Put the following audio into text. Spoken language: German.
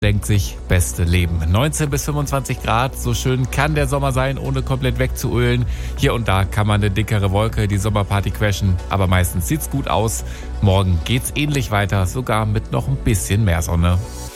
denkt sich, beste Leben. 19 bis 25 Grad, so schön kann der Sommer sein, ohne komplett wegzuölen. Hier und da kann man eine dickere Wolke die Sommerparty crashen, aber meistens sieht's gut aus. Morgen geht's ähnlich weiter, sogar mit noch ein bisschen mehr Sonne.